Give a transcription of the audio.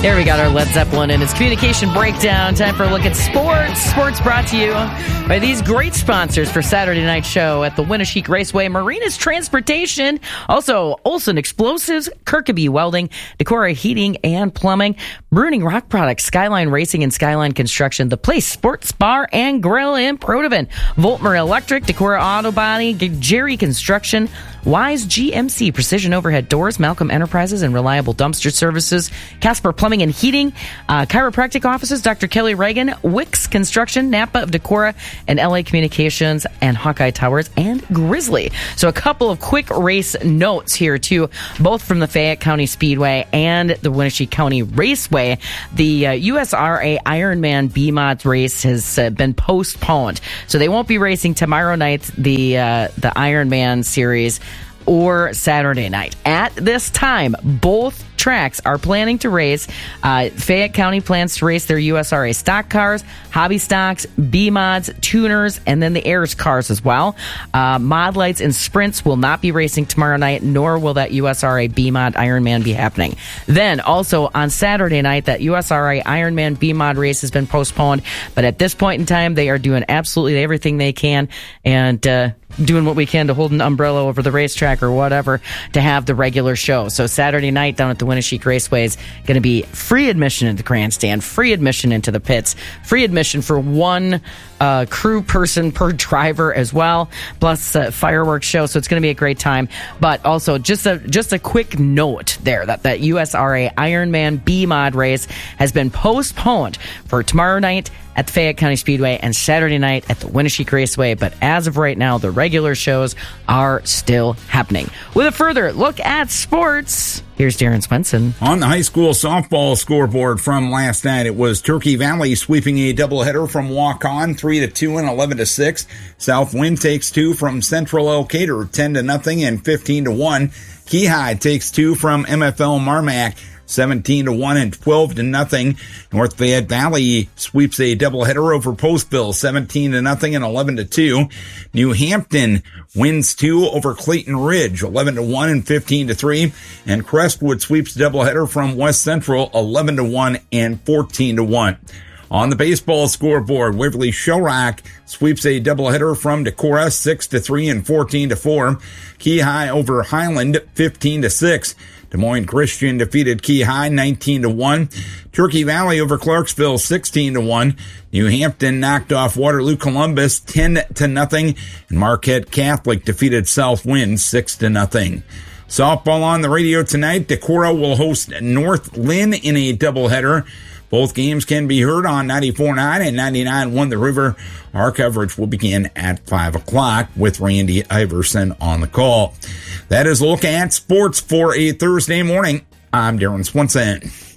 There we got our Led Zeppelin and its communication breakdown. Time for a look at sports. Sports brought to you by these great sponsors for Saturday night show at the Winneshiek Raceway, Marinas Transportation, also Olson Explosives, Kirkby Welding, Decorah Heating and Plumbing, Bruning Rock Products, Skyline Racing and Skyline Construction, The Place Sports Bar and Grill in Protivin, Voltmer Electric, Decorah Auto Body, Jerry Construction, Wise GMC, Precision Overhead Doors, Malcolm Enterprises and Reliable Dumpster Services, Casper Plumbing and Heating, Chiropractic Offices, Dr. Kelly Reagan, Wicks Construction, Napa of Decorah, and LA Communications, and Hawkeye Towers, and Grizzly. So a couple of quick race notes here, too, both from the Fayette County Speedway and the Winneshiek County Raceway. The USRA Ironman B-Mod race has been postponed. So they won't be racing tomorrow night, the Ironman series, or Saturday night. At this time, both tracks are planning to race. Fayette County plans to race their USRA stock cars, hobby stocks, B-Mods, tuners, and then the Airs cars as well. Mod Lights and Sprints will not be racing tomorrow night, nor will that USRA B-Mod Ironman be happening. Then, also on Saturday night, that USRA Ironman B-Mod race has been postponed, but at this point in time, they are doing absolutely everything they can and doing what we can to hold an umbrella over the racetrack or whatever to have the regular show. So Saturday night down at the Winneshiek Raceway is going to be free admission into the grandstand, free admission into the pits, free admission for one crew person per driver as well, plus fireworks show. So it's going to be a great time. But also just a quick note there that USRA Ironman B-Mod race has been postponed for tomorrow night at the Fayette County Speedway and Saturday night at the Winneshiek Raceway. But as of right now, the regular shows are still happening. With a further look at sports, here's Darren Swenson. On the high school softball scoreboard from last night, it was Turkey Valley sweeping a doubleheader from Walk-On 3-2 and 11-6. Southwind takes 2 from Central Elkader 10-0 and 15-1. Keyhigh takes 2 from MFL Marmac 17-1 and 12-0. North Fayette Valley sweeps a doubleheader over Postville 17-0 and 11-2. New Hampton wins 2 over Clayton Ridge 11-1 and 15-3. And Crestwood sweeps a doubleheader from West Central 11-1 and 14-1. On the baseball scoreboard, Waverly Shellrock sweeps a doubleheader from Decorah 6-3 and 14-4. Keyhigh over Highland 15-6. Des Moines Christian defeated Keyhigh 19-1. Turkey Valley over Clarksville 16-1. New Hampton knocked off Waterloo Columbus 10-0. And Marquette Catholic defeated Southwind 6-0. Softball on the radio tonight. Decorah will host North Lynn in a doubleheader. Both games can be heard on 94.9 and 99.1 The River. Our coverage will begin at 5 o'clock with Randy Iverson on the call. That is a look at sports for a Thursday morning. I'm Darren Swenson.